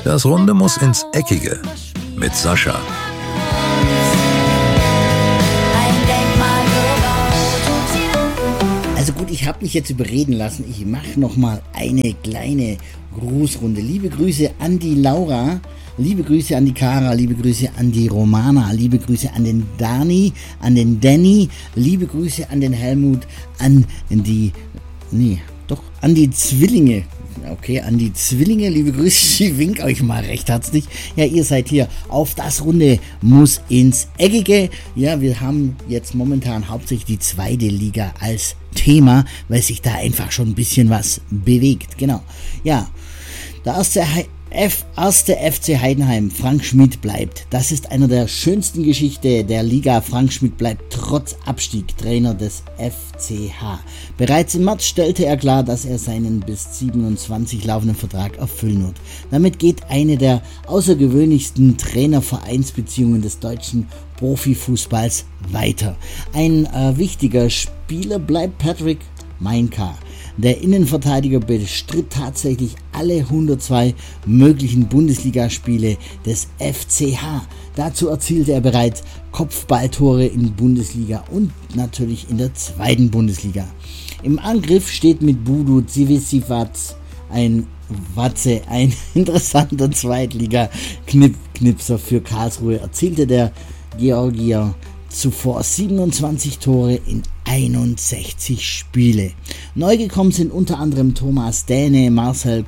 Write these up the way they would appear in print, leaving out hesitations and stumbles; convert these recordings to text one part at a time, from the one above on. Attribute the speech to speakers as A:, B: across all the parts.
A: Das Runde muss ins Eckige mit Sascha.
B: Also gut, ich habe mich jetzt überreden lassen. Ich mache nochmal eine kleine Grußrunde. Liebe Grüße an die Laura, liebe Grüße an die Kara, liebe Grüße an die Romana, liebe Grüße an den Dani, an den Danny, liebe Grüße an den Helmut, an die Zwillinge. Okay, an die Zwillinge, liebe Grüße, ich wink euch mal recht herzlich. Ja, ihr seid hier auf das Runde muss ins Eckige. Ja, wir haben jetzt momentan hauptsächlich die zweite Liga als Thema, weil sich da einfach schon ein bisschen was bewegt. Genau. Ja, der erste FC Heidenheim, Frank Schmidt bleibt. Das ist einer der schönsten Geschichten der Liga. Frank Schmidt bleibt trotz Abstieg Trainer des FCH. Bereits im März stellte er klar, dass er seinen bis 27 laufenden Vertrag erfüllen wird. Damit geht eine der außergewöhnlichsten Trainer-Vereinsbeziehungen des deutschen Profifußballs weiter. Ein wichtiger Spieler bleibt Patrick Meinka. Der Innenverteidiger bestritt tatsächlich alle 102 möglichen Bundesligaspiele des FCH. Dazu erzielte er bereits Kopfballtore in Bundesliga und natürlich in der zweiten Bundesliga. Im Angriff steht mit Budu Zivisivac ein interessanter Zweitliga-Knipser für Karlsruhe. Erzielte der Georgier zuvor 27 Tore in 61 Spiele. Neu gekommen sind unter anderem Thomas Däne, Marcel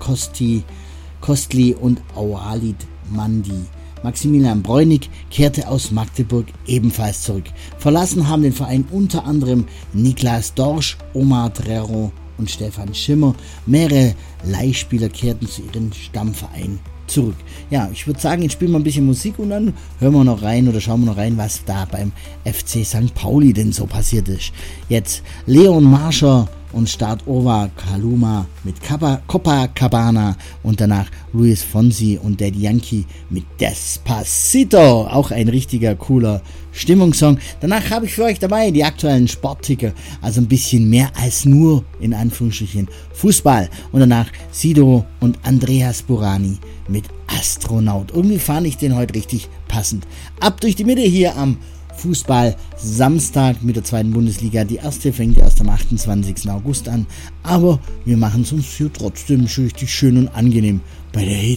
B: Kostli und Aualid Mandi. Maximilian Bräunig kehrte aus Magdeburg ebenfalls zurück. Verlassen haben den Verein unter anderem Niklas Dorsch, Omar Trero und Stefan Schimmer. Mehrere Leihspieler kehrten zu ihrem Stammverein zurück. Ja, ich würde sagen, jetzt spielen wir ein bisschen Musik und dann hören wir noch rein oder schauen wir noch rein, was da beim FC St. Pauli denn so passiert ist. Jetzt Leon Marscher und Start Ova Kaluma mit Copacabana und danach Luis Fonsi und Daddy Yankee mit Despacito. Auch ein richtiger cooler Stimmungssong. Danach habe ich für euch dabei die aktuellen Sportticker, also ein bisschen mehr als nur in Anführungsstrichen Fußball. Und danach Sido und Andreas Burani mit Astronaut. Irgendwie fand ich den heute richtig passend. Ab durch die Mitte hier am Fußball Samstag mit der zweiten Bundesliga. Die erste fängt erst am 28. August an, aber wir machen es uns hier trotzdem richtig schön und angenehm bei der